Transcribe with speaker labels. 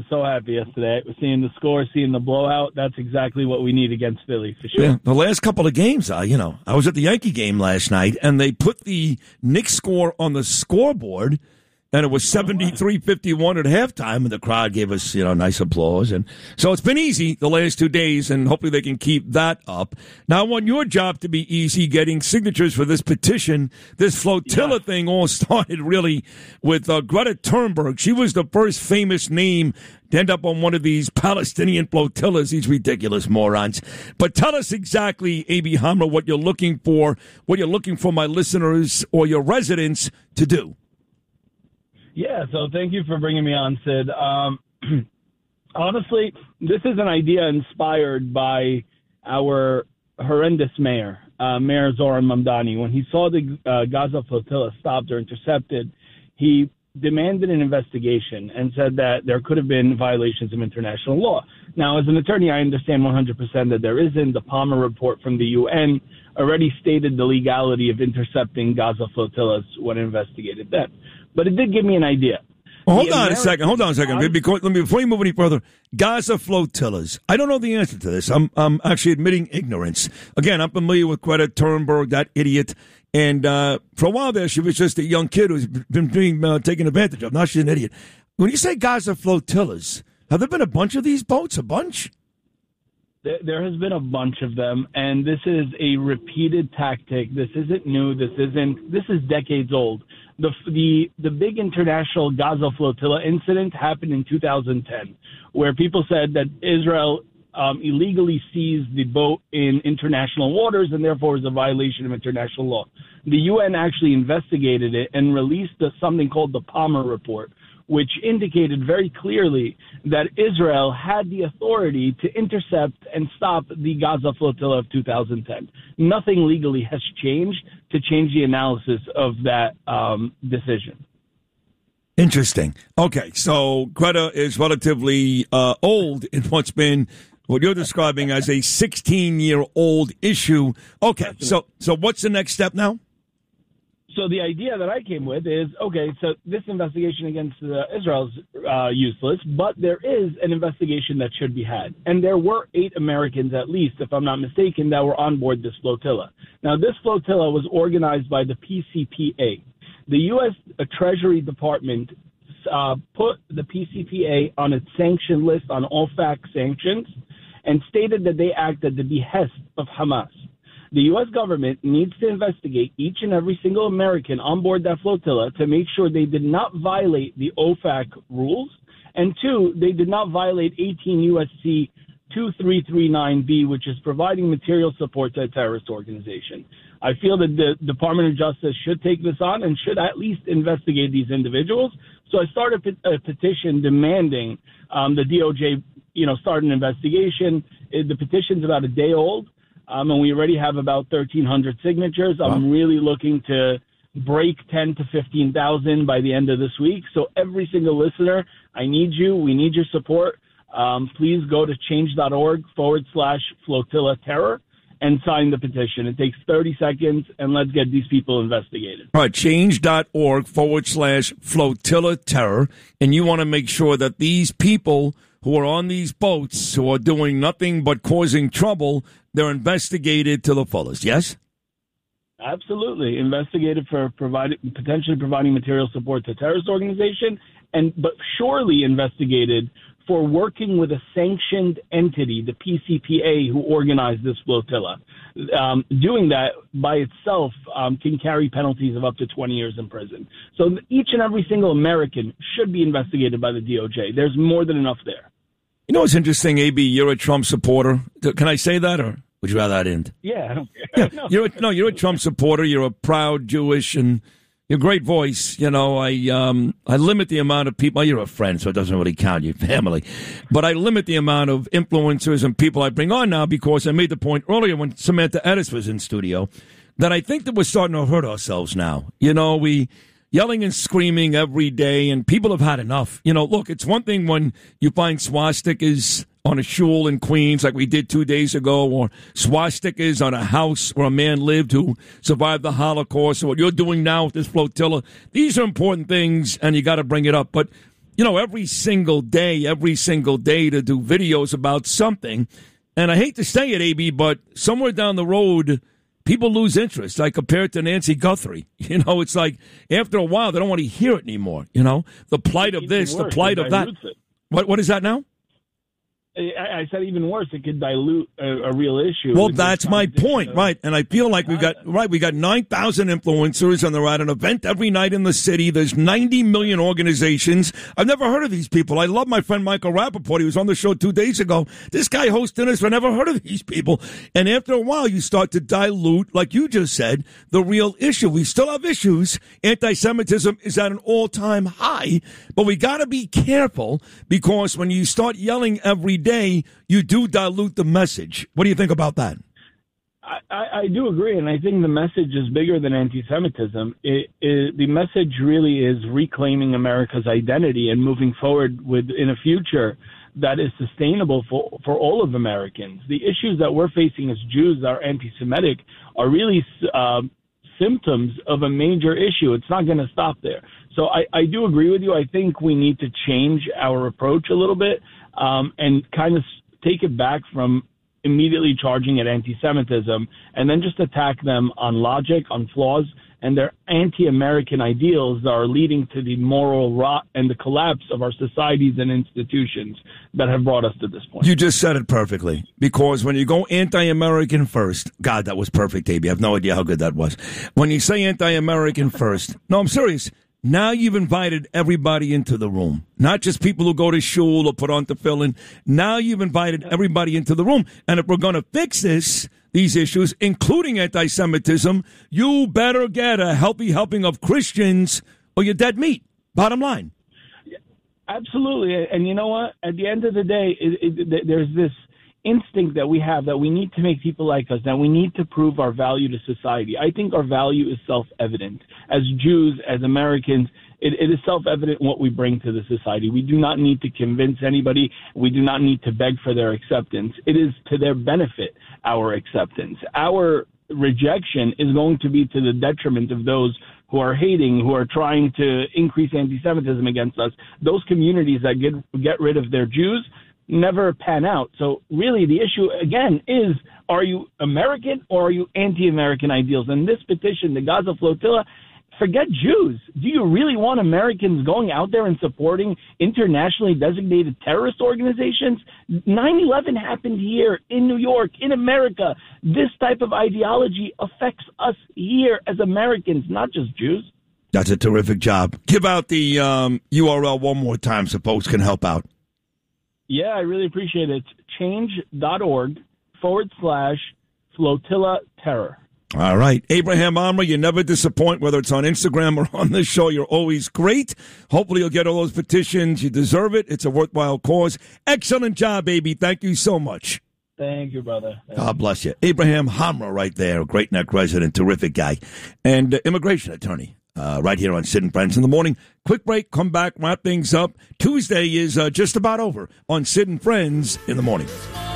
Speaker 1: So happy yesterday. Seeing the score, seeing the blowout, that's exactly what we need against Philly, for sure.
Speaker 2: Yeah, the last couple of games, I was at the Yankee game last night, and they put the Knicks score on the scoreboard, and it was 73-51 at halftime, and the crowd gave us, nice applause. And so it's been easy the last 2 days, and hopefully they can keep that up. Now, I want your job to be easy, getting signatures for this petition. This flotilla thing all started really with Greta Thunberg. She was the first famous name to end up on one of these Palestinian flotillas, these ridiculous morons. But tell us exactly, A.B. Hamra, what you're looking for my listeners or your residents to do.
Speaker 1: Yeah, so thank you for bringing me on, Sid. Honestly, this is an idea inspired by our horrendous mayor, Mayor Zoran Mamdani. When he saw the Gaza flotilla stopped or intercepted, he demanded an investigation and said that there could have been violations of international law. Now, as an attorney, I understand 100% that there isn't. The Palmer report from the UN already stated the legality of intercepting Gaza flotillas when investigated then. But it did give me an idea.
Speaker 2: Well, hold on a second. Before you move any further, Gaza flotillas. I don't know the answer to this. I'm actually admitting ignorance. Again, I'm familiar with Greta Thunberg, that idiot. And for a while there, she was just a young kid who's been being taken advantage of. Now she's an idiot. When you say Gaza flotillas, have there been a bunch of these boats? A bunch?
Speaker 1: There has been a bunch of them, and this is a repeated tactic. This isn't new. This is decades old. The big international Gaza flotilla incident happened in 2010, where people said that Israel illegally seized the boat in international waters and therefore is a violation of international law. The UN actually investigated it and released something called the Palmer report, which indicated very clearly that Israel had the authority to intercept and stop the Gaza flotilla of 2010. Nothing legally has changed to change the analysis of that decision.
Speaker 2: Interesting. Okay, so Greta is relatively old in what's been what you're describing as a 16-year-old issue. Okay, so what's the next step now?
Speaker 1: So the idea that I came with is, okay, so this investigation against Israel is useless, but there is an investigation that should be had. And there were 8 Americans, at least, if I'm not mistaken, that were on board this flotilla. Now, this flotilla was organized by the PCPA. The U.S. Treasury Department put the PCPA on its sanction list on OFAC sanctions and stated that they act at the behest of Hamas. The U.S. government needs to investigate each and every single American on board that flotilla to make sure they did not violate the OFAC rules, and 2, they did not violate 18 U.S.C. 2339B, which is providing material support to a terrorist organization. I feel that the Department of Justice should take this on and should at least investigate these individuals. So I started a petition demanding the DOJ, start an investigation. The petition's about a day old. And we already have about 1,300 signatures. I'm really looking to break 10 to 15,000 by the end of this week. So every single listener, I need you. We need your support. Please go to change.org/flotilla terror and sign the petition. It takes 30 seconds, and let's get these people investigated.
Speaker 2: All right, change.org/flotilla terror. And you want to make sure that these people who are on these boats who are doing nothing but causing trouble, they're investigated to the fullest, yes?
Speaker 1: Absolutely. Investigated for potentially providing material support to a terrorist organization, but surely investigated for working with a sanctioned entity, the PCPA, who organized this flotilla. Doing that by itself can carry penalties of up to 20 years in prison. So each and every single American should be investigated by the DOJ. There's more than enough there.
Speaker 2: You know what's interesting, AB? You're a Trump supporter. Can I say that, or would you rather that end?
Speaker 1: Yeah, I don't care.
Speaker 2: Yeah, you're a Trump supporter. You're a proud Jewish, and you're a great voice. I limit the amount of people. You're a friend, so it doesn't really count. Your family, but I limit the amount of influencers and people I bring on now because I made the point earlier when Samantha Edis was in studio that I think that we're starting to hurt ourselves now. We yelling and screaming every day, and people have had enough. Look, it's one thing when you find swastikas on a shul in Queens like we did 2 days ago, or swastikas on a house where a man lived who survived the Holocaust, or what you're doing now with this flotilla. These are important things, and you got to bring it up. But every single day to do videos about something. And I hate to say it, AB, but somewhere down the road, people lose interest. I compare it to Nancy Guthrie. It's like after a while, they don't want to hear it anymore. The plight of this, the plight of that. What is that now?
Speaker 1: I said even worse. It could dilute a real issue.
Speaker 2: Well, that's my point, right? And I feel like we got 9,000 influencers, and they're at an event every night in the city. There's 90 million organizations. I've never heard of these people. I love my friend Michael Rappaport. He was on the show 2 days ago. This guy hosting us. I never heard of these people. And after a while, you start to dilute, like you just said, the real issue. We still have issues. Anti-Semitism is at an all-time high, but we got to be careful because when you start yelling every day, you do dilute the message. What do you think about that?
Speaker 1: I do agree, and I think the message is bigger than anti-Semitism. The message really is reclaiming America's identity and moving forward in a future that is sustainable for all of Americans. The issues that we're facing as Jews that are anti-Semitic are really symptoms of a major issue. It's not going to stop there. So I do agree with you. I think we need to change our approach a little bit. And kind of take it back from immediately charging at anti-Semitism and then just attack them on logic, on flaws, and their anti-American ideals that are leading to the moral rot and the collapse of our societies and institutions that have brought us to this point.
Speaker 2: You just said it perfectly, because when you go anti-American first, God, that was perfect, AB. I have no idea how good that was. When you say anti-American first, no, I'm serious. Now you've invited everybody into the room, not just people who go to shul or put on tefillin. Now you've invited everybody into the room. And if we're going to fix these issues, including anti-Semitism, you better get a healthy helping of Christians or you're dead meat. Bottom line.
Speaker 1: Absolutely. And you know what? At the end of the day, there's this instinct that we have that we need to make people like us, that we need to prove our value to society. I think our value is self-evident. As Jews, as Americans, it is self-evident what we bring to the society. We do not need to convince anybody. We do not need to beg for their acceptance. It is to their benefit, our acceptance. Our rejection is going to be to the detriment of those who are hating, who are trying to increase anti-Semitism against us. Those communities that get rid of their Jews never pan out. So really the issue, again, is are you American or are you anti-American ideals? And this petition, the Gaza Flotilla, forget Jews. Do you really want Americans going out there and supporting internationally designated terrorist organizations? 9/11 happened here in New York, in America. This type of ideology affects us here as Americans, not just Jews.
Speaker 2: That's a terrific job. Give out the URL one more time so folks can help out.
Speaker 1: Yeah, I really appreciate it. Change.org/flotilla terror.
Speaker 2: All right. Abraham Amra, you never disappoint, whether it's on Instagram or on this show. You're always great. Hopefully you'll get all those petitions. You deserve it. It's a worthwhile cause. Excellent job, baby. Thank you so much.
Speaker 1: Thank you, brother.
Speaker 2: God bless you. Abraham Hamra right there, Great Neck resident, terrific guy, and immigration attorney. Right here on Sid and Friends in the Morning. Quick break, come back, wrap things up. Tuesday is just about over on Sid and Friends in the Morning.